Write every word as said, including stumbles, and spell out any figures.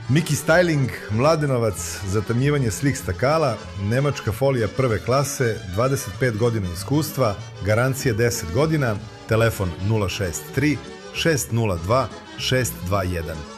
Miki Styling, Mladenovac, zatamnjivanje slik stakala, nemačka folija prve klase, dvadeset pet godina iskustva, garancija deset godina, telefon nula šest tri šest nula dva šest dva jedan.